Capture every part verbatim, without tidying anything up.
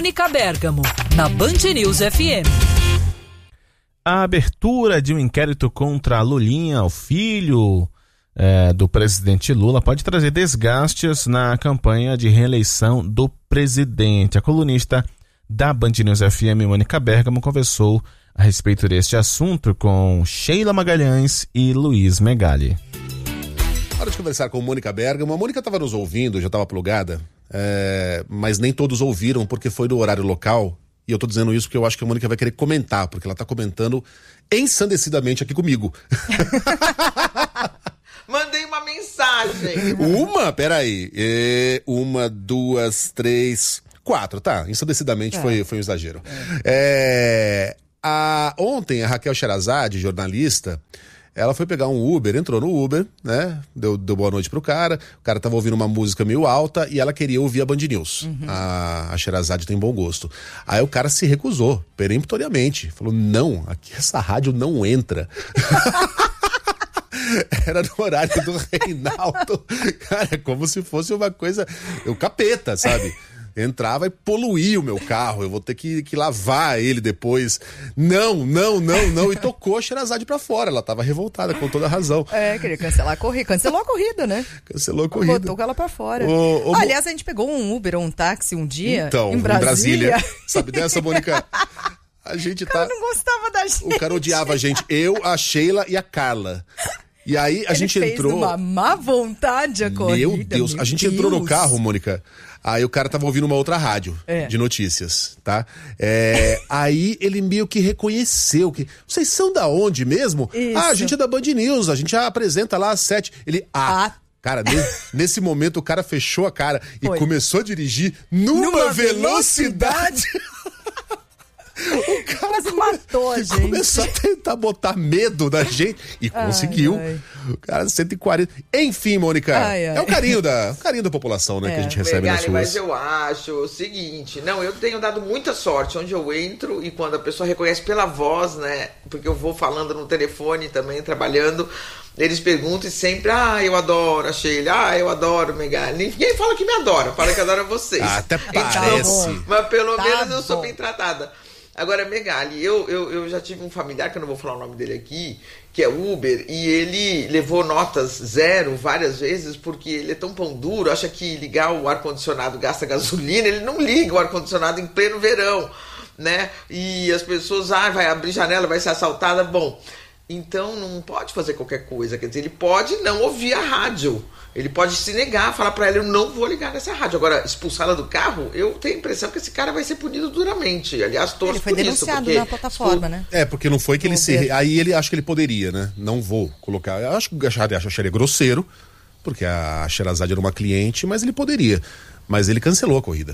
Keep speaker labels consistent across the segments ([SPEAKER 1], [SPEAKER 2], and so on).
[SPEAKER 1] Mônica Bergamo, na Band News F M.
[SPEAKER 2] A abertura de um inquérito contra Lulinha, o filho é, do presidente Lula, pode trazer desgastes na campanha de reeleição do presidente. A colunista da Band News F M, Mônica Bergamo, conversou a respeito deste assunto com Sheila Magalhães e Luiz Megali.
[SPEAKER 3] Hora de conversar com Mônica Bergamo. A Mônica estava nos ouvindo, já estava plugada, é, mas nem todos ouviram porque foi do horário local. E eu tô dizendo isso porque eu acho que a Mônica vai querer comentar, porque ela tá comentando ensandecidamente aqui comigo.
[SPEAKER 4] Mandei uma mensagem.
[SPEAKER 3] Uma? Peraí. É, uma, duas, três, quatro. Tá, ensandecidamente é. foi, foi um exagero. É. É, a, ontem, a Raquel Sherazade, jornalista, ela foi pegar um Uber, entrou no Uber, né? Deu, deu boa noite pro cara. O cara tava ouvindo uma música meio alta e ela queria ouvir a Band News. Uhum. A, a Sherazade tem bom gosto. Aí o cara se recusou, peremptoriamente. Falou, não, aqui essa rádio não entra. Era no horário do Reinaldo. Cara, é como se fosse uma coisa... O capeta, sabe? Entrava e poluía o meu carro, eu vou ter que, que lavar ele depois. Não, não, não, não. E tocou a Sherazade pra fora. Ela tava revoltada, com toda a razão.
[SPEAKER 5] É, queria cancelar a corrida. Cancelou a corrida, né?
[SPEAKER 3] Cancelou a corrida.
[SPEAKER 5] Botou ela pra fora.
[SPEAKER 3] O, o...
[SPEAKER 5] Aliás, a gente pegou um Uber ou um táxi um dia
[SPEAKER 3] então,
[SPEAKER 5] em Brasília.
[SPEAKER 3] em Brasília. Sabe dessa, Mônica? A gente tá...
[SPEAKER 5] O cara não gostava da gente.
[SPEAKER 3] O cara odiava a gente. Eu, a Sheila e a Carla. E aí a
[SPEAKER 5] Ele
[SPEAKER 3] gente
[SPEAKER 5] fez
[SPEAKER 3] entrou...
[SPEAKER 5] uma má vontade a corrida.
[SPEAKER 3] Meu Deus,
[SPEAKER 5] meu
[SPEAKER 3] a gente
[SPEAKER 5] Deus.
[SPEAKER 3] entrou no carro, Mônica. Aí o cara tava ouvindo uma outra rádio é. de notícias, tá? É, aí ele meio que reconheceu que... Vocês são da onde mesmo?
[SPEAKER 5] Isso.
[SPEAKER 3] Ah, a gente é da Band News, a gente apresenta lá às sete. Ele... Ah... ah. Cara, nesse momento o cara fechou a cara e Foi. começou a dirigir numa, numa velocidade... velocidade. O cara
[SPEAKER 5] quase matou a gente.
[SPEAKER 3] Começou a tentar botar medo na gente e ai, conseguiu. Ai. O cara cento e quarenta. Enfim, Mônica, ai, ai. é o carinho da, o carinho da população, né, é. que a gente recebe
[SPEAKER 4] Megali,
[SPEAKER 3] nas ruas.
[SPEAKER 4] Mas eu acho o seguinte, não, eu tenho dado muita sorte onde eu entro e quando a pessoa reconhece pela voz, né, porque eu vou falando no telefone também, trabalhando, eles perguntam e sempre, ah, eu adoro a Sheila, ah, eu adoro Megali. Ninguém fala que me adora, fala que adora vocês.
[SPEAKER 3] Ah, até parece.
[SPEAKER 4] Então, mas pelo
[SPEAKER 5] tá
[SPEAKER 4] menos
[SPEAKER 5] bom.
[SPEAKER 4] eu sou bem tratada. Agora, Megali, eu, eu, eu já tive um familiar, que eu não vou falar o nome dele aqui, que é Uber, e ele levou notas zero várias vezes, porque ele é tão pão duro, acha que ligar o ar-condicionado gasta gasolina, ele não liga o ar-condicionado em pleno verão, né? E as pessoas, ah, vai abrir janela, vai ser assaltada, bom... Então não pode fazer qualquer coisa, quer dizer, ele pode não ouvir a rádio, ele pode se negar, falar pra ela, eu não vou ligar nessa rádio. Agora, expulsá-la do carro, eu tenho a impressão que esse cara vai ser punido duramente. Aliás, torço
[SPEAKER 5] ele foi
[SPEAKER 4] por
[SPEAKER 5] denunciado
[SPEAKER 4] isso, porque...
[SPEAKER 5] na plataforma, né?
[SPEAKER 3] É, porque não foi que ele se... Aí ele acha que ele poderia, né? Não vou colocar... Eu acho que eu acharia grosseiro, porque a Sherazade era uma cliente, mas ele poderia. Mas ele cancelou a corrida.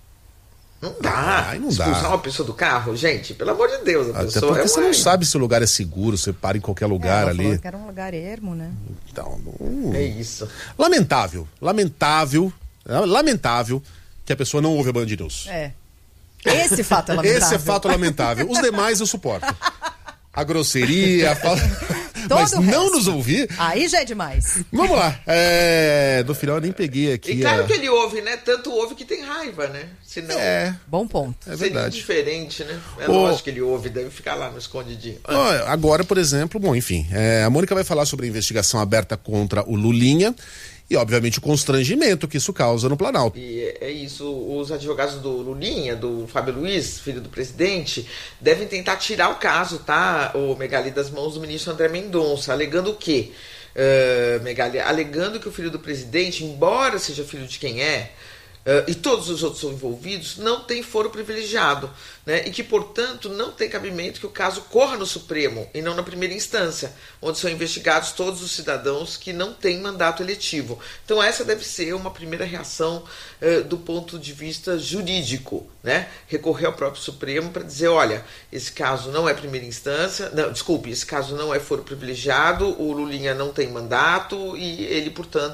[SPEAKER 4] Não dá,
[SPEAKER 3] Ai, não
[SPEAKER 4] expulsar
[SPEAKER 3] dá.
[SPEAKER 4] uma pessoa do carro, gente, pelo amor de Deus, a
[SPEAKER 3] Até
[SPEAKER 4] pessoa
[SPEAKER 3] porque
[SPEAKER 4] é
[SPEAKER 3] você
[SPEAKER 4] uma...
[SPEAKER 3] não sabe se o lugar é seguro, você para em qualquer lugar
[SPEAKER 5] é, ela
[SPEAKER 3] ali.
[SPEAKER 5] falou que era um lugar ermo, né?
[SPEAKER 3] Então, não...
[SPEAKER 4] É isso.
[SPEAKER 3] Lamentável, lamentável, lamentável que a pessoa não ouve a Band News.
[SPEAKER 5] É. Esse fato é lamentável.
[SPEAKER 3] Esse é fato lamentável. Os demais eu suporto. A grosseria, a fala... mas não nos ouvir.
[SPEAKER 5] Aí já é demais.
[SPEAKER 3] Vamos lá. É... No final eu nem peguei aqui.
[SPEAKER 4] E claro
[SPEAKER 3] a...
[SPEAKER 4] que ele ouve, né? Tanto ouve que tem raiva, né? Senão
[SPEAKER 3] É.
[SPEAKER 5] Bom ponto.
[SPEAKER 3] É
[SPEAKER 4] seria
[SPEAKER 3] verdade.
[SPEAKER 4] diferente, né? É
[SPEAKER 3] Ô...
[SPEAKER 4] lógico que ele ouve, deve ficar lá no escondidinho.
[SPEAKER 3] Ah. Agora, por exemplo, bom, enfim, é... a Mônica vai falar sobre a investigação aberta contra o Lulinha. E, obviamente, o constrangimento que isso causa no Planalto.
[SPEAKER 4] E é isso, os advogados do Lulinha, do Fábio Luiz, filho do presidente, devem tentar tirar o caso, tá, o Megali, das mãos do ministro André Mendonça, alegando o quê? Uh, Megali, alegando que o filho do presidente, embora seja filho de quem é, Uh, e todos os outros envolvidos, não tem foro privilegiado, né? E que, portanto, não tem cabimento que o caso corra no Supremo e não na primeira instância, onde são investigados todos os cidadãos que não têm mandato eletivo. Então essa deve ser uma primeira reação uh, do ponto de vista jurídico, né? Recorrer ao próprio Supremo para dizer, olha, esse caso não é primeira instância, não, desculpe, esse caso não é foro privilegiado, o Lulinha não tem mandato e ele, portanto,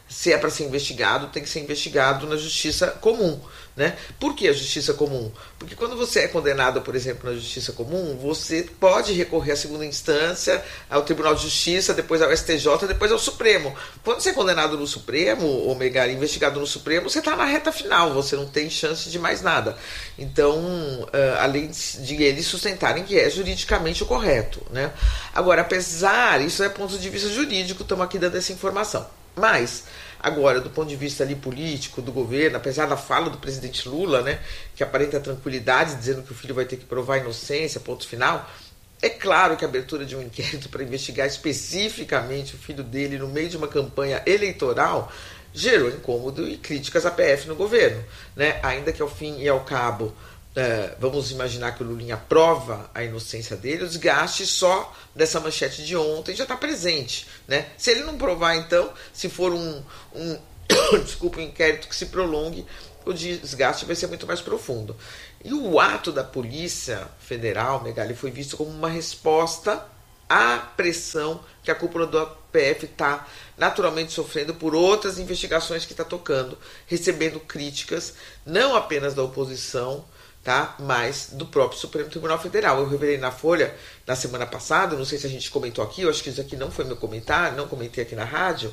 [SPEAKER 4] se é para ser investigado, tem que ser investigado na justiça comum, né? Por que a justiça comum? Porque quando você é condenado, por exemplo, na justiça comum, você pode recorrer à segunda instância, ao Tribunal de Justiça, depois ao S T J, depois ao Supremo. Quando você é condenado no Supremo, ou Megali, investigado no Supremo, você está na reta final, você não tem chance de mais nada. Então, uh, além de eles sustentarem que é juridicamente o correto, né? Agora, apesar, isso é ponto de vista jurídico, estamos aqui dando essa informação. Mas, agora, do ponto de vista ali político, do governo, apesar da fala do presidente Lula, né, que aparenta tranquilidade, dizendo que o filho vai ter que provar a inocência, ponto final, é claro que a abertura de um inquérito para investigar especificamente o filho dele no meio de uma campanha eleitoral gerou incômodo e críticas à P F no governo, né? Ainda que ao fim e ao cabo, Uh, vamos imaginar que o Lulinha prova a inocência dele, o desgaste só dessa manchete de ontem já está presente, né? Se ele não provar, então, se for um, um, desculpa, um inquérito que se prolongue, o desgaste vai ser muito mais profundo. E o ato da Polícia Federal, Megali, foi visto como uma resposta à pressão que a cúpula do P F está naturalmente sofrendo por outras investigações que está tocando, recebendo críticas não apenas da oposição, tá? Mas do próprio Supremo Tribunal Federal. Eu revelei na Folha na semana passada, não sei se a gente comentou aqui, eu acho que isso aqui não foi meu comentário, não comentei aqui na rádio,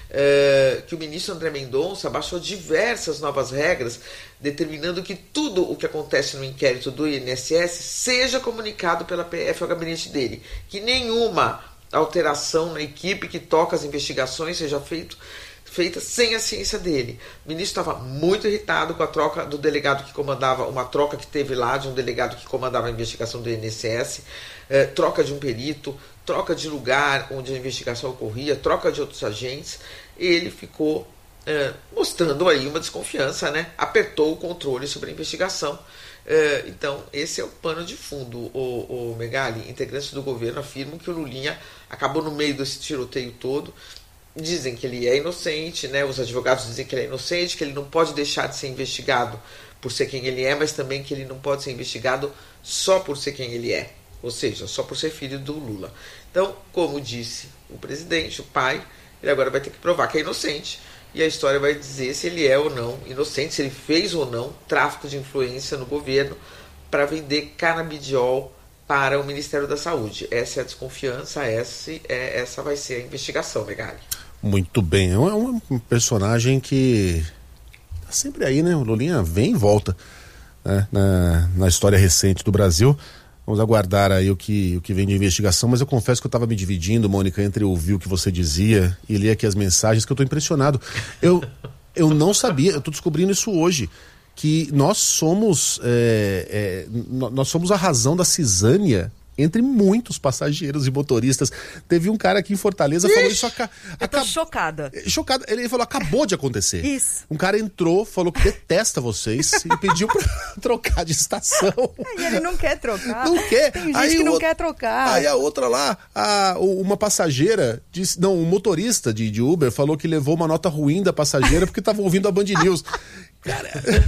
[SPEAKER 4] uh, que o ministro André Mendonça baixou diversas novas regras, determinando que tudo o que acontece no inquérito do I N S S seja comunicado pela P F ao gabinete dele, que nenhuma alteração na equipe que toca as investigações seja feito feita sem a ciência dele. O ministro estava muito irritado com a troca do delegado que comandava, uma troca que teve lá de um delegado que comandava a investigação do I N S S, eh, troca de um perito, troca de lugar onde a investigação ocorria, troca de outros agentes. Ele ficou eh, mostrando aí uma desconfiança, né? Apertou o controle sobre a investigação. Eh, então, esse é o pano de fundo. O, o Megali, integrantes do governo afirmam que o Lulinha acabou no meio desse tiroteio todo. Dizem que ele é inocente, né? Os advogados dizem que ele é inocente, que ele não pode deixar de ser investigado por ser quem ele é, mas também que ele não pode ser investigado só por ser quem ele é, ou seja, só por ser filho do Lula. Então, como disse o presidente, o pai, ele agora vai ter que provar que é inocente, e a história vai dizer se ele é ou não inocente, se ele fez ou não tráfico de influência no governo para vender canabidiol para o Ministério da Saúde. Essa é a desconfiança, essa, é, essa vai ser a investigação, Megali.
[SPEAKER 3] Muito bem, é um, um personagem que tá sempre aí, né? O Lulinha vem e volta, né? na, na história recente do Brasil. Vamos aguardar aí o que, o que vem de investigação, mas eu confesso que eu estava me dividindo, Mônica, entre ouvir o que você dizia e ler aqui as mensagens, que eu estou impressionado. Eu, eu não sabia, eu estou descobrindo isso hoje, que nós somos é, é, nós somos a razão da cisânia entre muitos passageiros e motoristas. Teve um cara aqui em Fortaleza que falou isso. Aca-
[SPEAKER 5] eu tô
[SPEAKER 3] aca-
[SPEAKER 5] chocada.
[SPEAKER 3] Chocada. Ele falou, acabou de acontecer.
[SPEAKER 5] Isso.
[SPEAKER 3] Um cara entrou, falou que detesta vocês e pediu pra trocar de estação.
[SPEAKER 5] E ele não quer trocar.
[SPEAKER 3] Não quer.
[SPEAKER 5] Tem gente
[SPEAKER 3] aí
[SPEAKER 5] que não
[SPEAKER 3] o...
[SPEAKER 5] quer trocar.
[SPEAKER 3] Aí a outra lá, a, uma passageira, disse, não, um motorista de, de Uber falou que levou uma nota ruim da passageira porque estava ouvindo a Band News. Cara,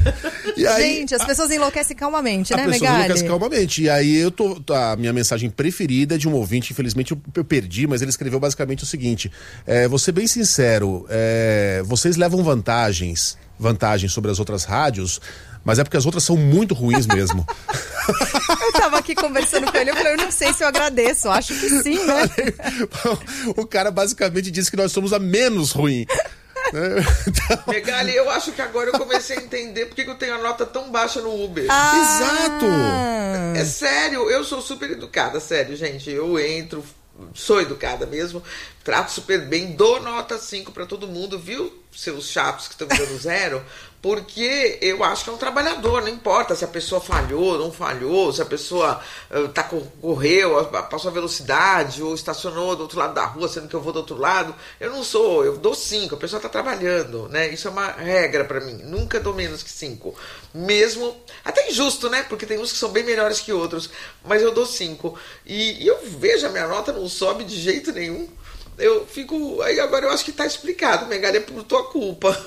[SPEAKER 3] e aí,
[SPEAKER 5] gente, as pessoas enlouquecem calmamente,
[SPEAKER 3] a
[SPEAKER 5] né,
[SPEAKER 3] pessoas
[SPEAKER 5] Megali?
[SPEAKER 3] enlouquecem calmamente. E aí eu tô. A minha mensagem preferida é de um ouvinte, infelizmente eu, eu perdi, mas ele escreveu basicamente o seguinte: é, vou ser bem sincero, é, vocês levam vantagens, vantagens sobre as outras rádios, mas é porque as outras são muito ruins mesmo.
[SPEAKER 5] Eu tava aqui conversando com ele, eu falei, eu não sei se eu agradeço, acho que sim, né?
[SPEAKER 3] O cara basicamente disse que nós somos a menos ruim.
[SPEAKER 4] Então... Megali, eu acho que agora eu comecei a entender porque que eu tenho a nota tão baixa no Uber.
[SPEAKER 5] Ah,
[SPEAKER 3] exato!
[SPEAKER 4] É, é sério, eu sou super educada, sério, gente. Eu entro, sou educada mesmo, trato super bem, dou nota cinco pra todo mundo, viu? Seus chatos que estão me dando zero, porque eu acho que é um trabalhador, não importa se a pessoa falhou, não falhou, se a pessoa uh, tá, correu, passou a velocidade, ou estacionou do outro lado da rua, sendo que eu vou do outro lado. Eu não sou, eu dou cinco, a pessoa tá trabalhando, né? Isso é uma regra pra mim, nunca dou menos que cinco. Mesmo, até injusto, né? Porque tem uns que são bem melhores que outros, mas eu dou cinco. E, e eu vejo a minha nota não sobe de jeito nenhum. Eu fico... Aí agora eu acho que tá explicado, Megali, é por tua culpa.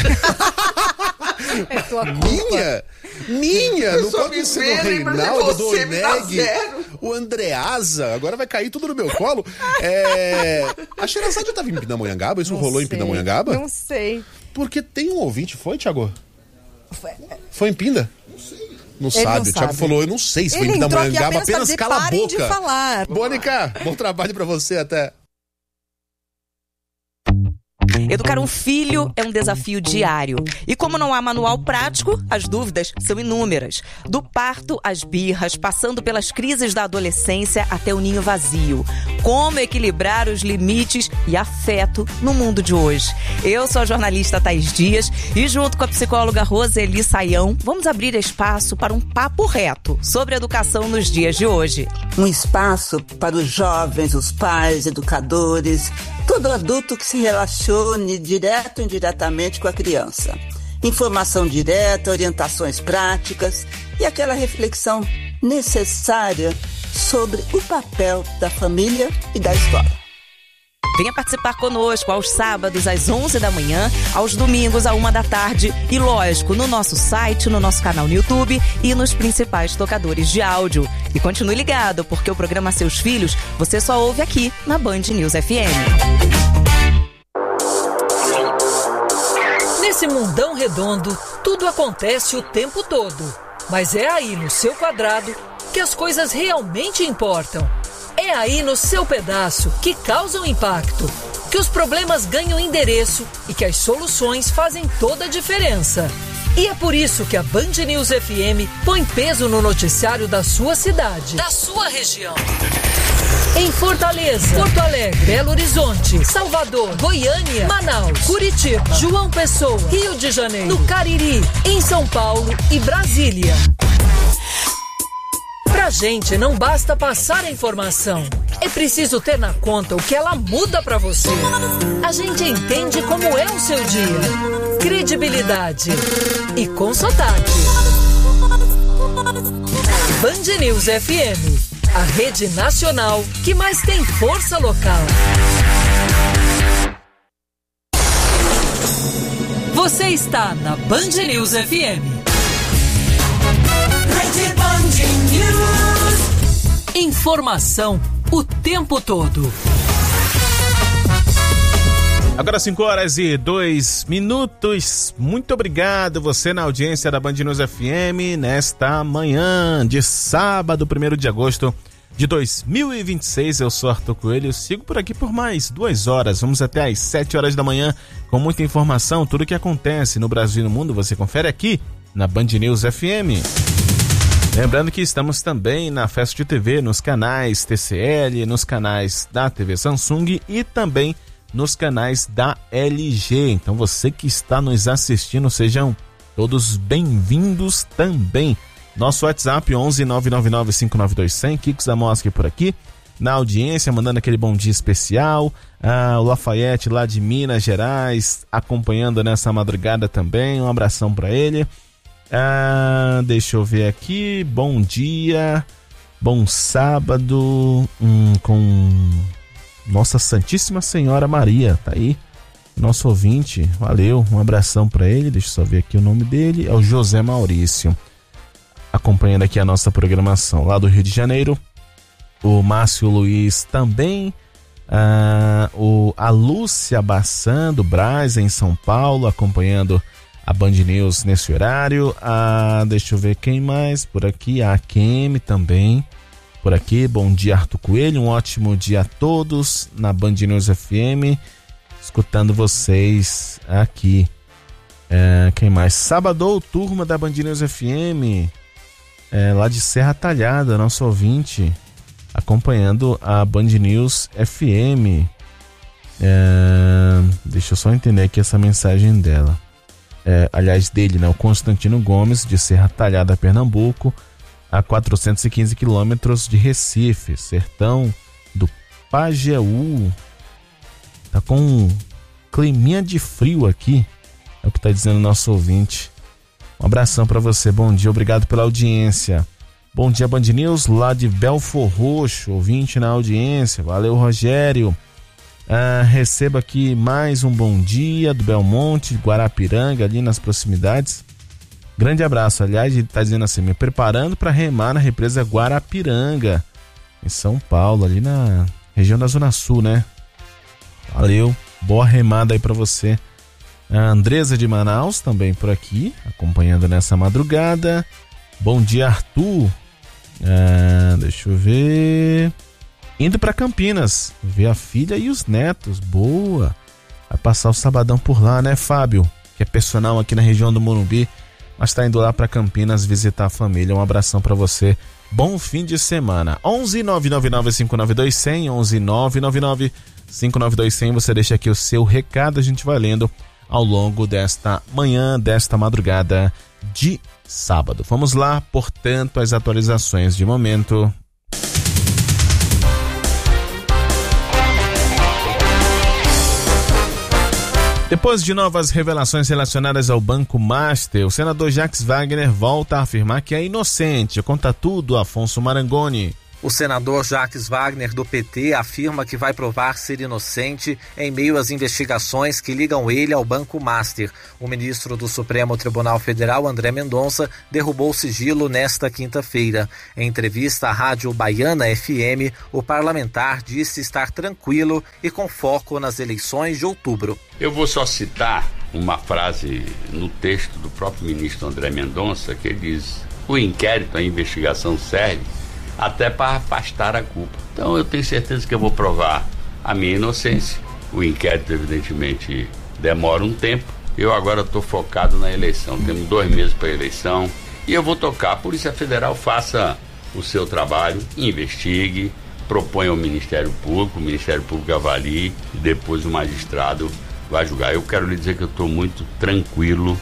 [SPEAKER 5] É tua culpa.
[SPEAKER 3] Minha? Minha? Não pode ser do Reinaldo, do Oneg. o Andreasa, agora vai cair tudo no meu colo. É... A Sherazade estava em Pindamonhangaba? Isso
[SPEAKER 5] Não
[SPEAKER 3] rolou
[SPEAKER 5] sei.
[SPEAKER 3] em Pindamonhangaba?
[SPEAKER 5] Não sei.
[SPEAKER 3] Porque tem um ouvinte, foi, Thiago?
[SPEAKER 5] Foi,
[SPEAKER 3] Foi em Pinda? Não sei. Não
[SPEAKER 5] Ele
[SPEAKER 3] sabe,
[SPEAKER 5] não
[SPEAKER 3] o Thiago
[SPEAKER 5] sabe.
[SPEAKER 3] falou, eu não sei se foi
[SPEAKER 5] Ele
[SPEAKER 3] em
[SPEAKER 5] entrou aqui
[SPEAKER 3] Pindamonhangaba,
[SPEAKER 5] apenas pra
[SPEAKER 3] apenas
[SPEAKER 5] dizer,
[SPEAKER 3] cala a
[SPEAKER 5] parem
[SPEAKER 3] boca.
[SPEAKER 5] de falar.
[SPEAKER 3] Mônica, bom trabalho pra você, até.
[SPEAKER 6] Educar um filho é um desafio diário. E como não há manual prático, as dúvidas são inúmeras. Do parto às birras, passando pelas crises da adolescência até o ninho vazio. Como equilibrar os limites e afeto no mundo de hoje? Eu sou a jornalista Thaís Dias e junto com a psicóloga Roseli Saião, vamos abrir espaço para um papo reto sobre educação nos dias de hoje.
[SPEAKER 7] Um espaço para os jovens, os pais, educadores, todo adulto que se relacione direto ou indiretamente com a criança. Informação direta, orientações práticas e aquela reflexão necessária sobre o papel da família e da escola.
[SPEAKER 6] Venha participar conosco aos sábados às onze da manhã, aos domingos à uma da tarde e, lógico, no nosso site, no nosso canal no YouTube e nos principais tocadores de áudio. E continue ligado, porque o programa Seus Filhos você só ouve aqui na Band News F M.
[SPEAKER 1] Nesse mundão redondo, tudo acontece o tempo todo. Mas é aí no seu quadrado que as coisas realmente importam. É aí no seu pedaço que causam impacto, que os problemas ganham endereço e que as soluções fazem toda a diferença. E é por isso que a Band News F M põe peso no noticiário da sua cidade, da sua região. Em Fortaleza, Porto Alegre, Belo Horizonte, Salvador, Goiânia, Manaus, Curitiba, João Pessoa, Rio de Janeiro, no Cariri, em São Paulo e Brasília. Pra gente não basta passar a informação, é preciso ter na conta o que ela muda pra você. A gente entende como é o seu dia, credibilidade e com sotaque. Band News F M, a rede nacional que mais tem força local. Você está na Band News F M. Rede Band News. Informação o tempo todo.
[SPEAKER 2] Agora cinco horas e dois minutos. Muito obrigado você na audiência da Band News F M nesta manhã de sábado, primeiro de agosto de dois mil e vinte e seis. Eu sou Arthur Coelho, sigo por aqui por mais duas horas. Vamos até às sete horas da manhã com muita informação. Tudo o que acontece no Brasil e no mundo você confere aqui na Band News F M. Lembrando que estamos também na Fast T V, nos canais T C L, nos canais da T V Samsung e também nos canais da L G. Então você que está nos assistindo, sejam todos bem-vindos também. Nosso WhatsApp onze nove nove nove cinco nove dois zero zero, Kiko Zamoski por aqui, na audiência, mandando aquele bom dia especial. Ah, o Lafayette lá de Minas Gerais, acompanhando nessa madrugada também, um abração para ele. Ah, deixa eu ver aqui, bom dia, bom sábado, hum, com Nossa Santíssima Senhora Maria, tá aí, nosso ouvinte, valeu, um abração para ele, deixa eu só ver aqui o nome dele, é o José Maurício, acompanhando aqui a nossa programação lá do Rio de Janeiro, o Márcio Luiz também, ah, o, a Lúcia Bassan do Brás em São Paulo, acompanhando a Band News nesse horário. Ah, deixa eu ver quem mais por aqui, a Kemi também por aqui, bom dia Arthur Coelho, um ótimo dia a todos na Band News F M, escutando vocês aqui. É, quem mais? Sábado, turma da Band News F M, é, lá de Serra Talhada, nosso ouvinte, acompanhando a Band News F M. É, deixa eu só entender aqui essa mensagem dela. É, aliás, dele, né? O Constantino Gomes, de Serra Talhada, Pernambuco, a quatrocentos e quinze quilômetros de Recife, sertão do Pajeú. Tá com um climinha de frio aqui, é o que tá dizendo o nosso ouvinte. Um abração para você, bom dia, obrigado pela audiência. Bom dia, Band News, lá de Belfor Roxo, ouvinte na audiência, valeu, Rogério. Ah, receba aqui mais um bom dia do Belmonte, Guarapiranga, ali nas proximidades. Grande abraço, aliás, ele está dizendo assim, me preparando para remar na represa Guarapiranga. em São Paulo, ali na região da Zona Sul, né? Valeu, boa remada aí pra você. A Andresa de Manaus também por aqui, acompanhando nessa madrugada. Bom dia, Arthur. Ah, deixa eu ver. Indo pra Campinas, ver a filha e os netos. Boa. Vai passar o sabadão por lá, né, Fábio? Que é personal aqui na região do Morumbi, mas tá indo lá pra Campinas visitar a família. Um abração pra você. Bom fim de semana. onze nove nove nove cinco nove dois zero zero, onze nove nove nove cinco nove dois zero zero. Você deixa aqui o seu recado, a gente vai lendo ao longo desta manhã, desta madrugada de sábado. Vamos lá, portanto, as atualizações de momento. Depois de novas revelações relacionadas ao Banco Master, o senador Jacques Wagner volta a afirmar que é inocente. Conta tudo, Afonso Marangoni.
[SPEAKER 8] O senador Jacques Wagner, do P T, afirma que vai provar ser inocente em meio às investigações que ligam ele ao Banco Master. O ministro do Supremo Tribunal Federal, André Mendonça, derrubou o sigilo nesta quinta-feira. Em entrevista à Rádio Baiana F M, o parlamentar disse estar tranquilo e com foco nas eleições de outubro.
[SPEAKER 9] Eu vou só citar uma frase no texto do próprio ministro André Mendonça, que ele diz: o inquérito, a investigação serve até para afastar a culpa. Então eu tenho certeza que eu vou provar a minha inocência. O inquérito evidentemente demora um tempo. Eu agora estou focado na eleição. Temos dois meses para a eleição e eu vou tocar. A Polícia Federal faça o seu trabalho, investigue, proponha ao Ministério Público, o Ministério Público avalie e depois o magistrado vai julgar. Eu quero lhe dizer que eu estou muito tranquilo.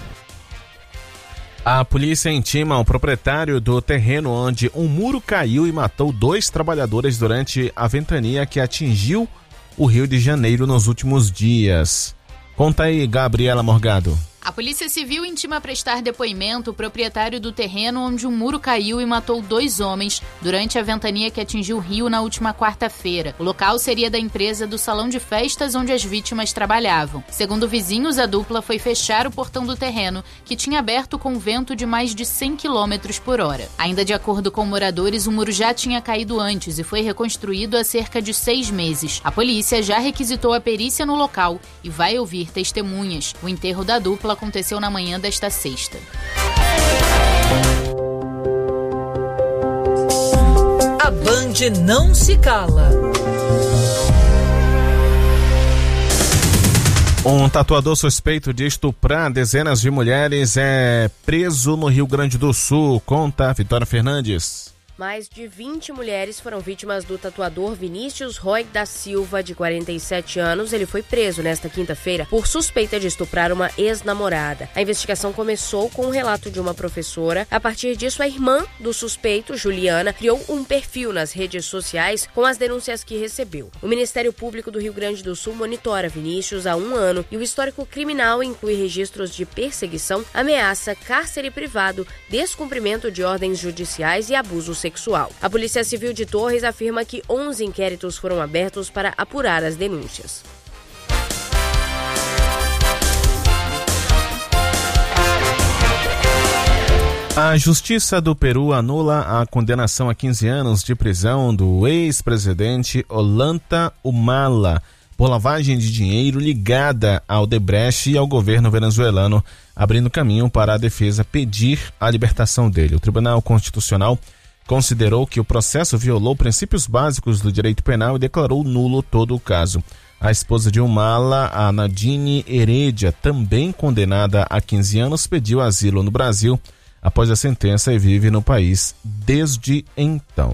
[SPEAKER 2] A polícia intima o proprietário do terreno onde um muro caiu e matou dois trabalhadores durante a ventania que atingiu o Rio de Janeiro nos últimos dias. Conta aí, Gabriela Morgado.
[SPEAKER 10] A Polícia Civil intima a prestar depoimento o proprietário do terreno onde um muro caiu e matou dois homens durante a ventania que atingiu o Rio na última quarta-feira. O local seria da empresa do salão de festas onde as vítimas trabalhavam. Segundo vizinhos, a dupla foi fechar o portão do terreno, que tinha aberto com vento de mais de cem quilômetros por hora. Ainda de acordo com moradores, o muro já tinha caído antes e foi reconstruído há cerca de seis meses. A polícia já requisitou a perícia no local e vai ouvir testemunhas. O enterro da dupla aconteceu na manhã desta sexta.
[SPEAKER 1] A Band não se cala.
[SPEAKER 2] Um tatuador suspeito de estuprar dezenas de mulheres é preso no Rio Grande do Sul. Conta, Vitória Fernandes.
[SPEAKER 11] Mais de vinte mulheres foram vítimas do tatuador Vinícius Roig da Silva, de quarenta e sete anos. Ele foi preso nesta quinta-feira por suspeita de estuprar uma ex-namorada. A investigação começou com um relato de uma professora. A partir disso, a irmã do suspeito, Juliana, criou um perfil nas redes sociais com as denúncias que recebeu. O Ministério Público do Rio Grande do Sul monitora Vinícius há um ano e o histórico criminal inclui registros de perseguição, ameaça, cárcere privado, descumprimento de ordens judiciais e abuso sexual. Sexual. A Polícia Civil de Torres afirma que onze inquéritos foram abertos para apurar as denúncias.
[SPEAKER 2] A Justiça do Peru anula a condenação a quinze anos de prisão do ex-presidente Ollanta Humala por lavagem de dinheiro ligada ao Odebrecht e ao governo venezuelano, abrindo caminho para a defesa pedir a libertação dele. O Tribunal Constitucional considerou que o processo violou princípios básicos do direito penal e declarou nulo todo o caso. A esposa de Humala, a Nadine Heredia, também condenada a quinze anos, pediu asilo no Brasil após a sentença e vive no país desde então.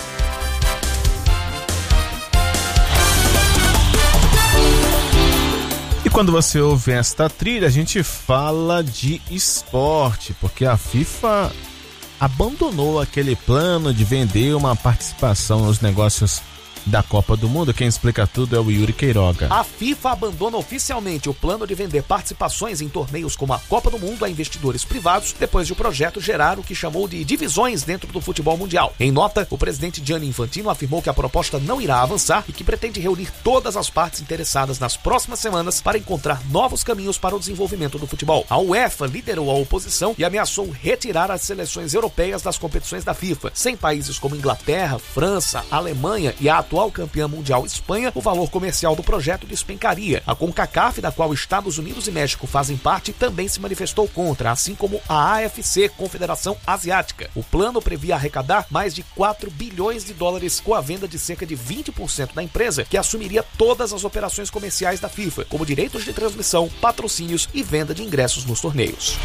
[SPEAKER 2] E quando você ouve esta trilha, a gente fala de esporte, porque a FIFA abandonou aquele plano de vender uma participação nos negócios da Copa do Mundo. Quem explica tudo é o Yuri Queiroga.
[SPEAKER 12] A FIFA abandona oficialmente o plano de vender participações em torneios como a Copa do Mundo a investidores privados, depois de o projeto gerar o que chamou de divisões dentro do futebol mundial. Em nota, o presidente Gianni Infantino afirmou que a proposta não irá avançar e que pretende reunir todas as partes interessadas nas próximas semanas para encontrar novos caminhos para o desenvolvimento do futebol. A UEFA liderou a oposição e ameaçou retirar as seleções europeias das competições da FIFA. Sem países como Inglaterra, França, Alemanha e a atual campeã mundial Espanha, o valor comercial do projeto despencaria. A CONCACAF, da qual Estados Unidos e México fazem parte, também se manifestou contra, assim como a A F C, Confederação Asiática. O plano previa arrecadar mais de quatro bilhões de dólares com a venda de cerca de vinte por cento da empresa, que assumiria todas as operações comerciais da FIFA, como direitos de transmissão, patrocínios e venda de ingressos nos torneios.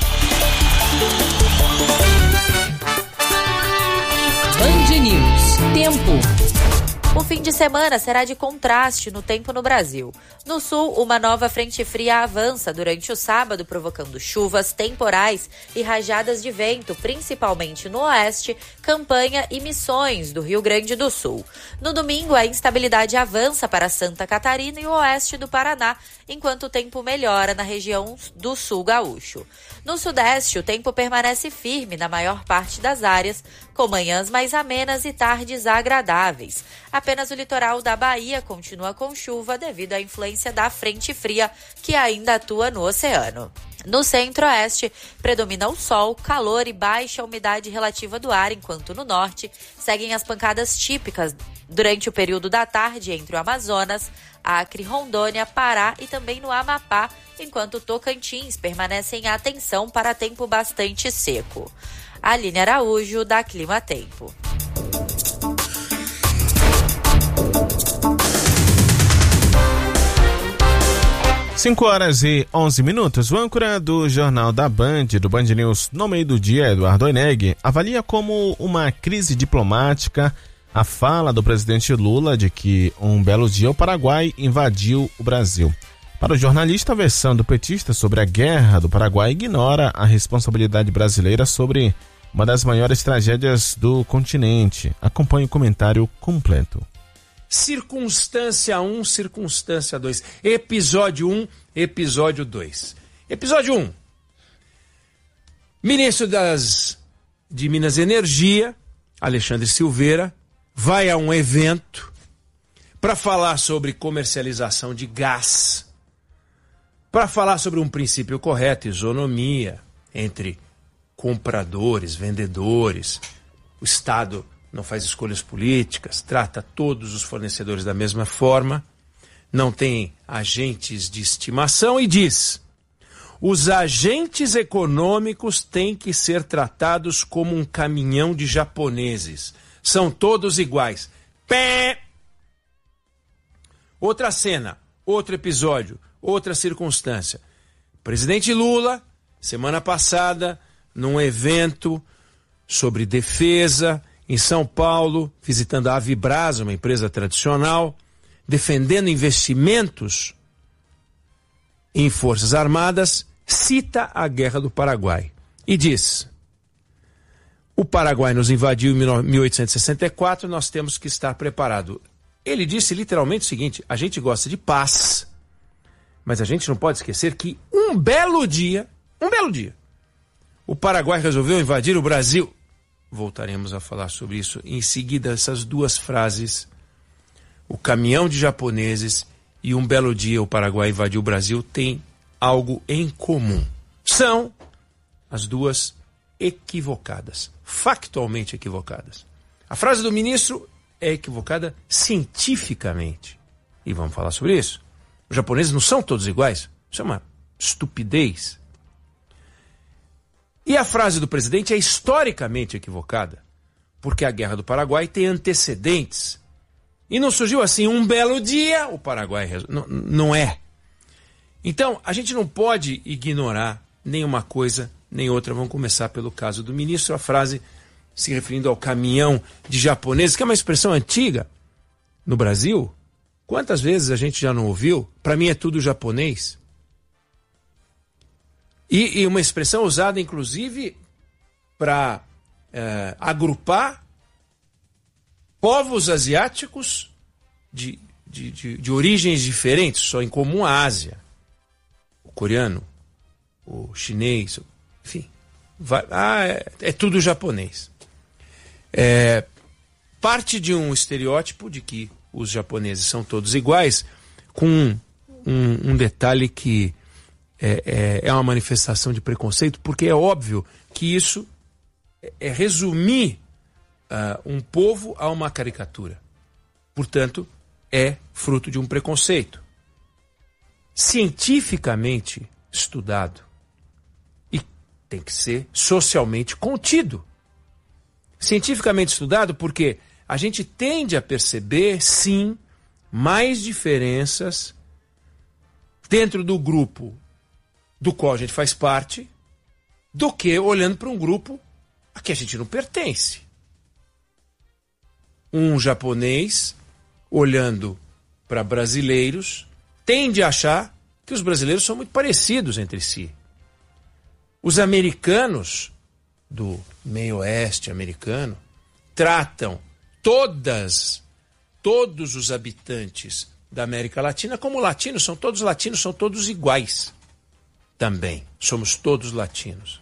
[SPEAKER 13] Band News. Tempo. O fim de semana será de contraste no tempo no Brasil. No sul, uma nova frente fria avança durante o sábado, provocando chuvas, temporais e rajadas de vento, principalmente no oeste, Campanha e Missões, do Rio Grande do Sul. No domingo, a instabilidade avança para Santa Catarina e o oeste do Paraná, enquanto o tempo melhora na região do sul gaúcho. No sudeste, o tempo permanece firme na maior parte das áreas, com manhãs mais amenas e tardes agradáveis. Apenas o litoral da Bahia continua com chuva devido à influência da frente fria que ainda atua no oceano. No centro-oeste, predomina o sol, calor e baixa umidade relativa do ar, enquanto no norte seguem as pancadas típicas durante o período da tarde entre o Amazonas, Acre, Rondônia, Pará e também no Amapá, enquanto Tocantins permanece em atenção para tempo bastante seco. Aline Araújo, da Clima Tempo.
[SPEAKER 2] cinco horas e onze minutos. O âncora do Jornal da Band, do Band News no meio do dia, Eduardo Oineg, avalia como uma crise diplomática a fala do presidente Lula de que um belo dia o Paraguai invadiu o Brasil. Para o jornalista, a versão do petista sobre a guerra do Paraguai ignora a responsabilidade brasileira sobre uma das maiores tragédias do continente. Acompanhe o comentário completo.
[SPEAKER 14] Circunstância um, circunstância dois. Episódio um, episódio dois. Episódio um. Ministro das, de Minas e Energia, Alexandre Silveira, vai a um evento para falar sobre comercialização de gás, para falar sobre um princípio correto, isonomia entre compradores, vendedores. O Estado não faz escolhas políticas, trata todos os fornecedores da mesma forma, não tem agentes de estimação e diz: os agentes econômicos têm que ser tratados como um caminhão de japoneses. São todos iguais. Pé! Outra cena, outro episódio, outra circunstância. Presidente Lula, semana passada, num evento sobre defesa em São Paulo, visitando a Avibras, uma empresa tradicional, defendendo investimentos em Forças Armadas, cita a Guerra do Paraguai e diz: o Paraguai nos invadiu em mil oitocentos e sessenta e quatro, nós temos que estar preparados. Ele disse literalmente o seguinte: a gente gosta de paz, mas a gente não pode esquecer que um belo dia, um belo dia, o Paraguai resolveu invadir o Brasil. Voltaremos a falar sobre isso. Em seguida, essas duas frases, o caminhão de japoneses e um belo dia o Paraguai invadiu o Brasil, têm algo em comum. São as duas equivocadas, factualmente equivocadas. A frase do ministro é equivocada cientificamente. E vamos falar sobre isso. Os japoneses não são todos iguais. Isso é uma estupidez. E a frase do presidente é historicamente equivocada, porque a Guerra do Paraguai tem antecedentes. E não surgiu assim, um belo dia, o Paraguai... Resol... Não, não é. Então, a gente não pode ignorar nem uma coisa, nem outra. Vamos começar pelo caso do ministro. A frase se referindo ao caminhão de japoneses, que é uma expressão antiga no Brasil. Quantas vezes a gente já não ouviu? Para mim é tudo japonês. E, e uma expressão usada, inclusive, para é, agrupar povos asiáticos de, de, de, de origens diferentes, só em comum a Ásia. O coreano, o chinês, enfim. Vai, ah, é, é tudo japonês. É, parte de um estereótipo de que os japoneses são todos iguais, com um, um, um detalhe que é, é, é uma manifestação de preconceito, porque é óbvio que isso é resumir uh, um povo a uma caricatura. Portanto, é fruto de um preconceito. Cientificamente estudado, e tem que ser socialmente contido. Cientificamente estudado porque a gente tende a perceber, sim, mais diferenças dentro do grupo do qual a gente faz parte do que olhando para um grupo a que a gente não pertence. Um japonês, olhando para brasileiros, tende a achar que os brasileiros são muito parecidos entre si. Os americanos do meio oeste americano tratam todas, todos os habitantes da América Latina como latinos. São todos latinos, são todos iguais também. Somos todos latinos.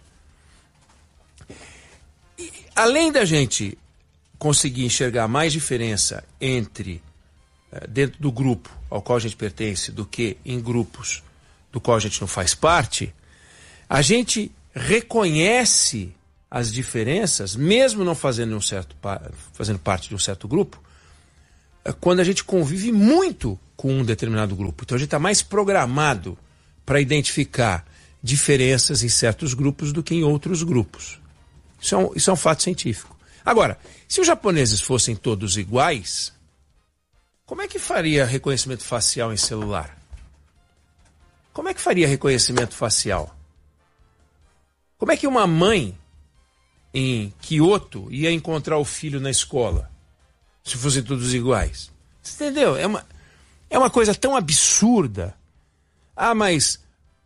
[SPEAKER 14] E, além da gente conseguir enxergar mais diferença entre dentro do grupo ao qual a gente pertence do que em grupos do qual a gente não faz parte, a gente reconhece as diferenças, mesmo não fazendo, um certo, fazendo parte de um certo grupo, quando a gente convive muito com um determinado grupo. Então a gente está mais programado para identificar diferenças em certos grupos do que em outros grupos. Isso é um, isso é um fato científico. Agora, se os japoneses fossem todos iguais, como é que faria reconhecimento facial em celular? Como é que faria reconhecimento facial? Como é que uma mãe em Kyoto ia encontrar o filho na escola, se fossem todos iguais? Você entendeu? É uma, é uma coisa tão absurda. Ah, mas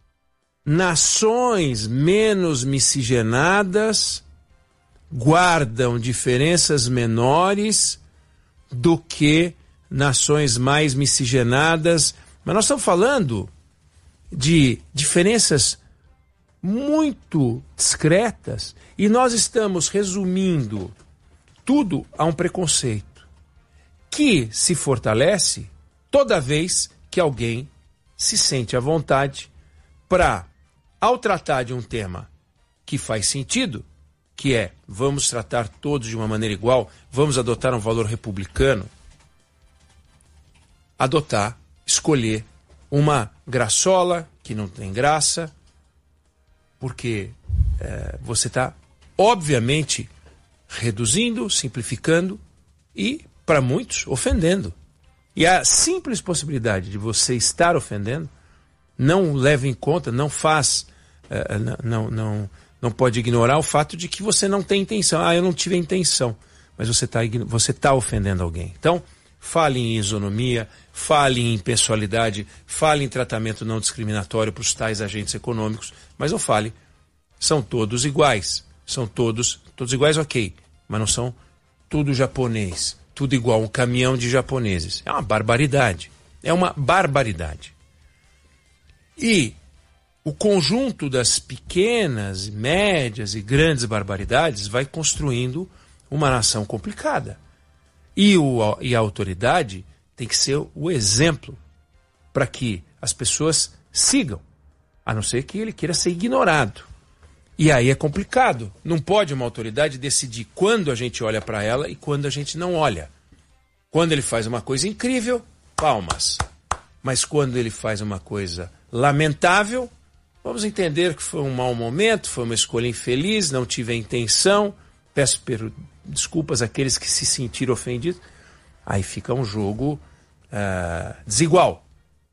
[SPEAKER 14] nações menos miscigenadas guardam diferenças menores do que nações mais miscigenadas. Mas nós estamos falando de diferenças muito discretas e nós estamos resumindo tudo a um preconceito que se fortalece toda vez que alguém se sente à vontade para, ao tratar de um tema que faz sentido, que é vamos tratar todos de uma maneira igual, vamos adotar um valor republicano, adotar, escolher uma graçola que não tem graça, porque é, você está, obviamente, reduzindo, simplificando e, para muitos, ofendendo. E a simples possibilidade de você estar ofendendo não leva em conta, não faz, é, não, não, não pode ignorar o fato de que você não tem intenção. Ah, eu não tive a intenção, mas você está você tá ofendendo alguém. Então, fale em isonomia, fale em pessoalidade, fale em tratamento não discriminatório para os tais agentes econômicos, mas não fale, são todos iguais, são todos, todos iguais, ok, mas não são tudo japonês, tudo igual, um caminhão de japoneses. É uma barbaridade, é uma barbaridade. E o conjunto das pequenas, médias e grandes barbaridades vai construindo uma nação complicada. E, o, e a autoridade tem que ser o exemplo para que as pessoas sigam, a não ser que ele queira ser ignorado. E aí é complicado. Não pode uma autoridade decidir quando a gente olha para ela e quando a gente não olha. Quando ele faz uma coisa incrível, palmas. Mas quando ele faz uma coisa lamentável, vamos entender que foi um mau momento, foi uma escolha infeliz, não tive a intenção, peço per... desculpas àqueles que se sentiram ofendidos. Aí fica um jogo uh, desigual.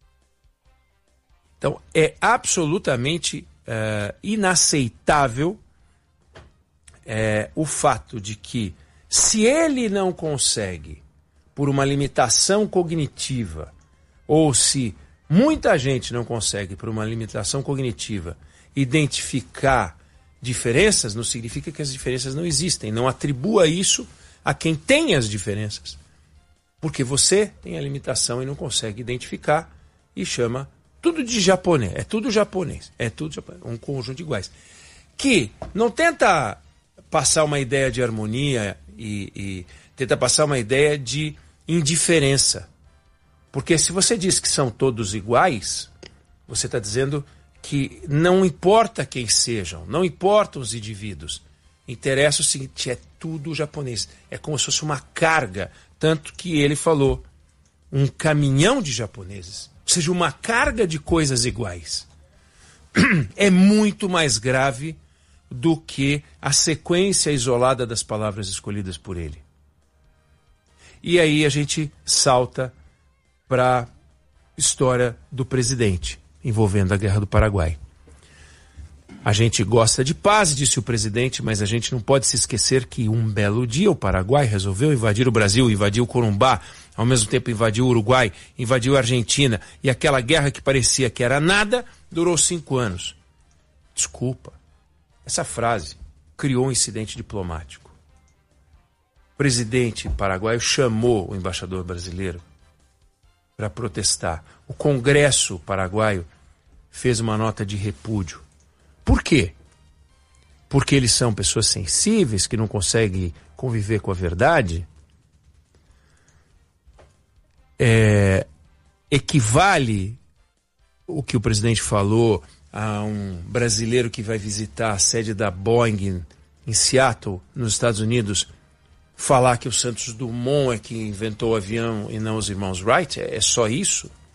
[SPEAKER 14] Então é absolutamente uh, inaceitável uh, o fato de que, se ele não consegue, por uma limitação cognitiva, ou se muita gente não consegue, por uma limitação cognitiva, identificar diferenças, não significa que as diferenças não existem. Não atribua isso a quem tem as diferenças. Porque você tem a limitação e não consegue identificar e chama tudo de japonês. É tudo japonês. É tudo japonês. Um conjunto de iguais. Que não tenta passar uma ideia de harmonia e, e tenta passar uma ideia de indiferença. Porque se você diz que são todos iguais, você está dizendo que não importa quem sejam, não importam os indivíduos. Interessa o seguinte, é tudo japonês. É como se fosse uma carga. Tanto que ele falou, um caminhão de japoneses. Ou seja, uma carga de coisas iguais. É muito mais grave do que a sequência isolada das palavras escolhidas por ele. E aí a gente salta para a história do presidente, envolvendo a Guerra do Paraguai. A gente gosta de paz, disse o presidente, mas a gente não pode se esquecer que um belo dia o Paraguai resolveu invadir o Brasil, invadiu o Corumbá, ao mesmo tempo invadiu o Uruguai, invadiu a Argentina, e aquela guerra que parecia que era nada, durou cinco anos. Desculpa, essa frase criou um incidente diplomático. O presidente paraguaio chamou o embaixador brasileiro para protestar. O Congresso paraguaio fez uma nota de repúdio. Por quê? Porque eles são pessoas sensíveis, que não conseguem conviver com a verdade? É, equivale o que o presidente falou a um brasileiro que vai visitar a sede da Boeing em Seattle, nos Estados Unidos, falar que o Santos Dumont é que inventou o avião e não os irmãos Wright? É, é só isso?